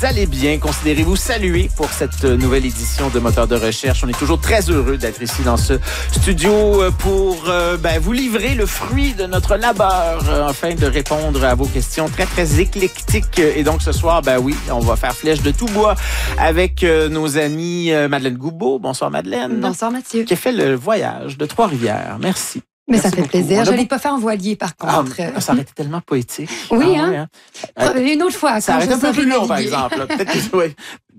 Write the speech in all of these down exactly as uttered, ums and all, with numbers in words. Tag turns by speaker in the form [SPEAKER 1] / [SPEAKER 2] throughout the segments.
[SPEAKER 1] allez bien? Considérez-vous salué pour cette nouvelle édition de Moteur de recherche. On est toujours très heureux d'être ici dans ce studio pour euh, ben, vous livrer le fruit de notre labeur euh, afin de répondre à vos questions très, très éclectiques. Et donc, ce soir, ben oui, on va faire flèche de tout bois avec euh, nos amis euh, Madeleine Goubeau. Bonsoir, Madeleine.
[SPEAKER 2] Bonsoir, Mathieu.
[SPEAKER 1] Qui a fait le voyage de Trois-Rivières. Merci.
[SPEAKER 2] Mais
[SPEAKER 1] Merci
[SPEAKER 2] ça fait
[SPEAKER 1] beaucoup.
[SPEAKER 2] plaisir. Je
[SPEAKER 1] a...
[SPEAKER 2] n'ai pas fait en voilier, par contre.
[SPEAKER 1] Ah, ça aurait été tellement poétique.
[SPEAKER 2] Oui,
[SPEAKER 1] ah,
[SPEAKER 2] hein?
[SPEAKER 1] Ouais, hein?
[SPEAKER 2] Une autre fois.
[SPEAKER 1] Ça aurait été un peu plus long, par
[SPEAKER 2] naviguer.
[SPEAKER 1] exemple. Peut-être que, ouais.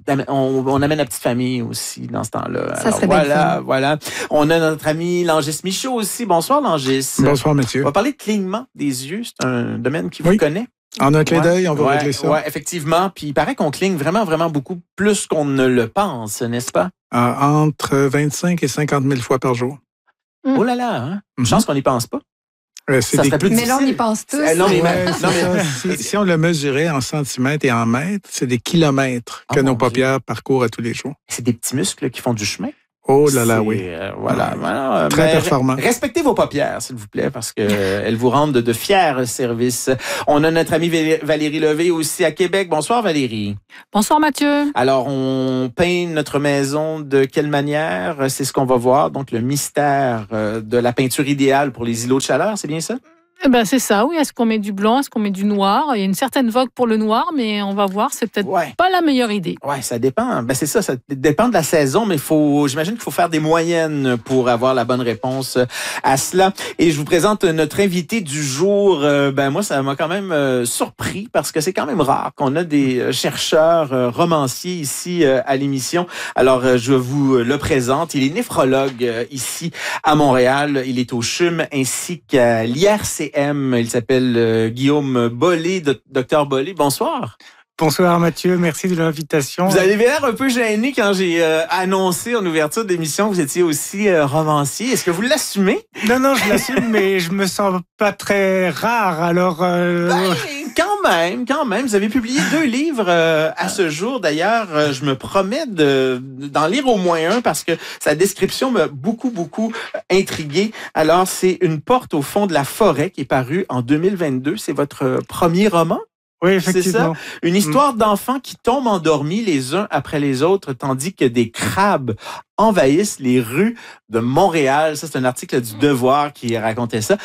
[SPEAKER 1] On, on amène la petite famille aussi dans ce temps-là.
[SPEAKER 2] Ça
[SPEAKER 1] Alors,
[SPEAKER 2] serait
[SPEAKER 1] voilà,
[SPEAKER 2] bien fun.
[SPEAKER 1] voilà. On a notre ami Langis Michaud aussi. Bonsoir, Langis.
[SPEAKER 3] Bonsoir, Mathieu.
[SPEAKER 1] On va parler de clignement des yeux. C'est un domaine qui vous
[SPEAKER 3] Oui.
[SPEAKER 1] connaît.
[SPEAKER 3] En un clé
[SPEAKER 1] Ouais,
[SPEAKER 3] d'œil, on va
[SPEAKER 1] ouais,
[SPEAKER 3] régler ça.
[SPEAKER 1] Oui, effectivement. Puis il paraît qu'on cligne vraiment, vraiment beaucoup plus qu'on ne le pense, n'est-ce pas?
[SPEAKER 3] Euh, entre vingt-cinq et cinquante mille fois par jour.
[SPEAKER 2] Mm.
[SPEAKER 1] Oh là là, hein?
[SPEAKER 3] Mhm.
[SPEAKER 1] Chance qu'on n'y pense pas.
[SPEAKER 3] Euh, c'est
[SPEAKER 1] Ça
[SPEAKER 3] des...
[SPEAKER 1] serait plus
[SPEAKER 2] Mais là, on y
[SPEAKER 1] difficile.
[SPEAKER 2] pense tous.
[SPEAKER 1] Euh, non, mais,
[SPEAKER 3] Ouais,
[SPEAKER 1] non,
[SPEAKER 3] c'est
[SPEAKER 1] mais-
[SPEAKER 3] ça. Si, si on le mesurait en centimètres et en mètres, c'est des kilomètres que
[SPEAKER 1] Oh,
[SPEAKER 3] nos
[SPEAKER 1] mon Dieu.
[SPEAKER 3] paupières parcourent à tous les jours.
[SPEAKER 1] c'est des petits muscles qui font du chemin.
[SPEAKER 3] Oh là là,
[SPEAKER 1] C'est,
[SPEAKER 3] oui.
[SPEAKER 1] euh, voilà.
[SPEAKER 3] Ouais.
[SPEAKER 1] voilà.
[SPEAKER 3] Très
[SPEAKER 1] Mais
[SPEAKER 3] performant.
[SPEAKER 1] Respectez vos paupières, s'il vous plaît, parce que euh, elles vous rendent de, de fiers services. On a notre amie Val- Valérie Levé aussi à Québec. Bonsoir, Valérie.
[SPEAKER 4] Bonsoir Mathieu.
[SPEAKER 1] Alors, on peint notre maison de quelle manière? C'est ce qu'on va voir. Donc, le mystère euh, de la peinture idéale pour les îlots de chaleur, c'est bien ça?
[SPEAKER 4] Eh ben c'est ça, oui. Est-ce qu'on met du blanc, est-ce qu'on met du noir? Il y a une certaine vogue pour le noir, mais on va voir, c'est peut-être
[SPEAKER 1] Ouais.
[SPEAKER 4] pas la meilleure idée.
[SPEAKER 1] Ouais, ça dépend. Ben c'est ça, ça dépend de la saison, mais faut, j'imagine qu'il faut faire des moyennes pour avoir la bonne réponse à cela. Et je vous présente notre invité du jour. Euh, ben moi, ça m'a quand même euh, surpris parce que c'est quand même rare qu'on a des euh, chercheurs euh, romanciers ici euh, à l'émission. Alors, euh, je vous le présente. Il est néphrologue euh, ici à Montréal. Il est au C H U M ainsi qu'à l'I R C M. Il s'appelle euh, Guillaume Bollé, do- docteur Bollé. Bonsoir.
[SPEAKER 5] Bonsoir Mathieu, merci de l'invitation.
[SPEAKER 1] Vous avez l'air un peu gêné quand j'ai euh, annoncé en ouverture d'émission que vous étiez aussi euh, romancier. Est-ce que vous l'assumez?
[SPEAKER 5] Non, non, je l'assume, mais je me sens pas très rare, alors... Euh...
[SPEAKER 1] Ben, quand même, quand même. Vous avez publié deux livres euh, à ce jour. D'ailleurs, euh, je me promets de, d'en lire au moins un parce que sa description m'a beaucoup, beaucoup intrigué. Alors, c'est Une porte au fond de la forêt qui est paru en deux mille vingt-deux. C'est votre premier roman?
[SPEAKER 5] Oui,
[SPEAKER 1] C'est
[SPEAKER 5] effectivement.
[SPEAKER 1] ça? Une histoire d'enfants qui tombent endormis les uns après les autres, tandis que des crabes envahissent les rues de Montréal. Ça, c'est un article du Devoir qui racontait ça.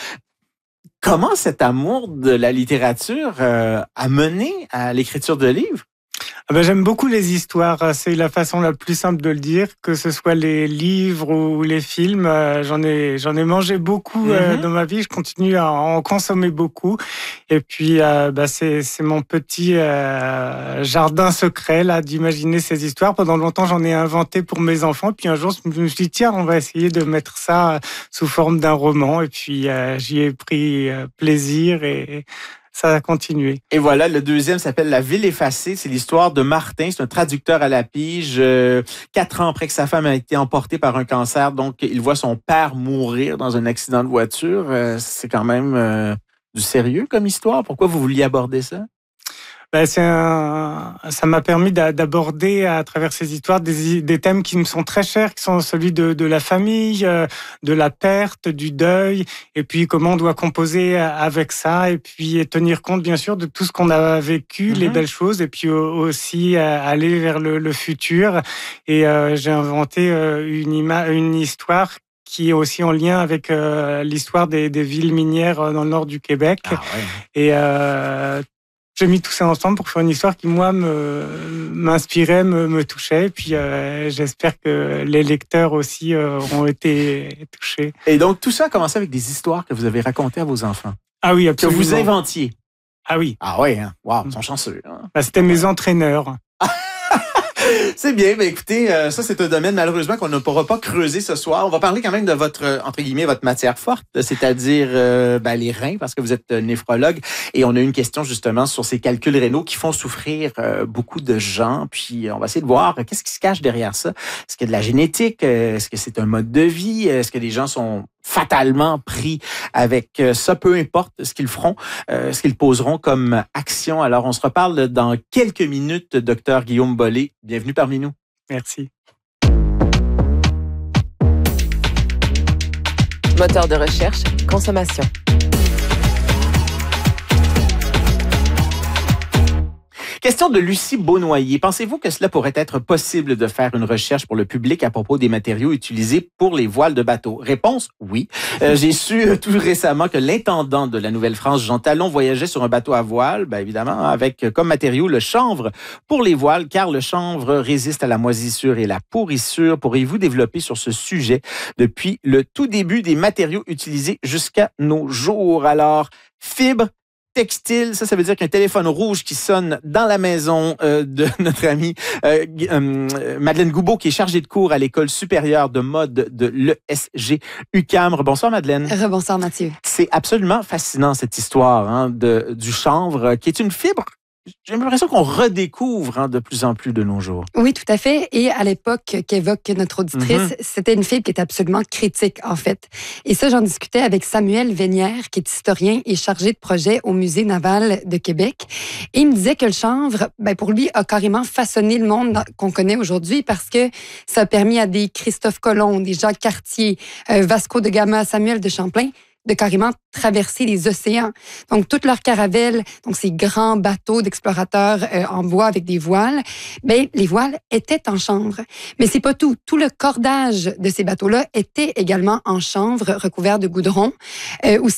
[SPEAKER 1] Comment cet amour de la littérature euh, a mené à l'écriture de livres?
[SPEAKER 5] Ah ben, j'aime beaucoup les histoires, c'est la façon la plus simple de le dire, que ce soit les livres ou les films. Euh, j'en ai, j'en ai mangé beaucoup euh,
[SPEAKER 1] Mhm.
[SPEAKER 5] dans ma vie, je continue à en consommer beaucoup. Et puis, euh, bah, c'est, c'est mon petit euh, jardin secret là d'imaginer ces histoires. Pendant longtemps, j'en ai inventé pour mes enfants. Puis un jour, je me suis dit, tiens, on va essayer de mettre ça sous forme d'un roman. Et puis, euh, j'y ai pris euh, plaisir et ça a continué.
[SPEAKER 1] Et voilà, le deuxième s'appelle La ville effacée. C'est l'histoire de Martin. C'est un traducteur à la pige. Euh, quatre ans après que sa femme a été emportée par un cancer, donc il voit son père mourir dans un accident de voiture. Euh, c'est quand même euh, du sérieux comme histoire. Pourquoi vous vouliez aborder ça?
[SPEAKER 5] Ben, c'est un, ça m'a permis d'a- d'aborder à travers ces histoires des, des thèmes qui me sont très chers, qui sont celui de, de la famille, euh, de la perte, du deuil, et puis comment on doit composer avec ça, et puis tenir compte bien sûr de tout ce qu'on a vécu,
[SPEAKER 1] Mm-hmm.
[SPEAKER 5] les belles choses, et puis aussi euh, aller vers le, le futur. Et euh, j'ai inventé euh, une, ima- une histoire qui est aussi en lien avec euh, l'histoire des, des villes minières euh, dans le nord du Québec.
[SPEAKER 1] Ah ouais.
[SPEAKER 5] Et euh, j'ai mis tout ça ensemble pour faire une histoire qui, moi, me, m'inspirait, me, me touchait. Et puis, euh, j'espère que les lecteurs aussi euh, ont été touchés.
[SPEAKER 1] Et donc, tout ça a commencé avec des histoires que vous avez racontées à vos enfants.
[SPEAKER 5] Ah oui,
[SPEAKER 1] Que
[SPEAKER 5] absolument.
[SPEAKER 1] vous inventiez.
[SPEAKER 5] Ah oui,
[SPEAKER 1] Ah ouais, hein? Wow, ils sont chanceux. Hein?
[SPEAKER 5] bah, c'était mes entraîneurs.
[SPEAKER 1] C'est bien, mais écoutez, euh, ça c'est un domaine malheureusement qu'on ne pourra pas creuser ce soir. On va parler quand même de votre, euh, entre guillemets, votre matière forte, c'est-à-dire euh, ben, les reins, parce que vous êtes euh, néphrologue. Et on a une question justement sur ces calculs rénaux qui font souffrir euh, beaucoup de gens. Puis on va essayer de voir euh, qu'est-ce qui se cache derrière ça. Est-ce qu'il y a de la génétique? Euh, Est-ce que c'est un mode de vie? Est-ce que les gens sont fatalement pris avec ça, peu importe ce qu'ils feront, euh, ce qu'ils poseront comme action. Alors, on se reparle dans quelques minutes, docteur Guillaume Bollé. Bienvenue parmi nous.
[SPEAKER 5] Merci.
[SPEAKER 6] Moteur de recherche, consommation.
[SPEAKER 1] Question de Lucie Beaunoyer. Pensez-vous que cela pourrait être possible de faire une recherche pour le public à propos des matériaux utilisés pour les voiles de bateau? Réponse, oui. Euh, j'ai su euh, tout récemment que l'intendant de la Nouvelle-France, Jean Talon, voyageait sur un bateau à voile, ben évidemment, avec euh, comme matériau le chanvre pour les voiles, car le chanvre résiste à la moisissure et la pourrissure. Pourriez-vous développer sur ce sujet depuis le tout début des matériaux utilisés jusqu'à nos jours? Alors, fibre, textile, ça, ça veut dire qu'un téléphone rouge qui sonne dans la maison euh, de notre amie euh, euh, Madeleine Goubeau, qui est chargée de cours à l'École supérieure de mode de l'E S G U Q A M. Bonsoir, Madeleine.
[SPEAKER 2] Rebonsoir, Mathieu.
[SPEAKER 1] C'est absolument fascinant, cette histoire hein, de, du chanvre, qui est une fibre. J'ai l'impression qu'on redécouvre hein, de plus en plus de nos jours.
[SPEAKER 2] Oui, tout à fait. Et à l'époque qu'évoque notre auditrice, mm-hmm. c'était une fibre qui était absolument critique, en fait. Et ça, j'en discutais avec Samuel Vénière, qui est historien et chargé de projet au Musée naval de Québec. Et il me disait que le chanvre, ben, pour lui, a carrément façonné le monde qu'on connaît aujourd'hui parce que ça a permis à des Christophe Colomb, des Jacques Cartier, euh, Vasco de Gama, Samuel de Champlain, de carrément traverser les océans. Donc, toutes leurs caravelles, donc ces grands bateaux d'explorateurs euh, en bois avec des voiles, ben les voiles étaient en chanvre. Mais c'est pas tout. Tout le cordage de ces bateaux-là était également en chanvre, recouvert de goudron. Euh, aussi